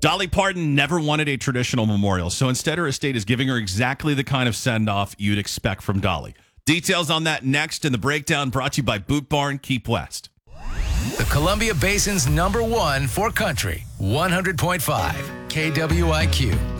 Dolly Parton never wanted a traditional memorial, so instead her estate is giving her exactly the kind of send-off you'd expect from Dolly. Details on that next in the breakdown, brought to you by Boot Barn, Keep West. The Columbia Basin's #1 for country, 100.5 KWIQ.